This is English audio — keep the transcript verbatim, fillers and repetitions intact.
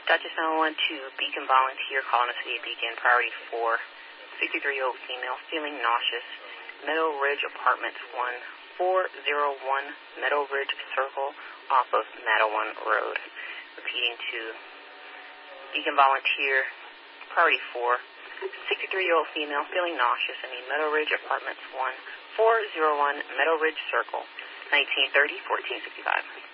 Dutchess nine one one to Beacon Volunteer, calling the city of Beacon, priority four, sixty-three-year-old female, feeling nauseous, Meadow Ridge Apartments one, four oh one Meadow Ridge Circle off of Madawan Road. Repeating to Beacon Volunteer, priority four, sixty-three-year-old female, feeling nauseous, in the Meadow Ridge Apartments one, four oh one Meadow Ridge Circle, nineteen thirty, fourteen sixty-five.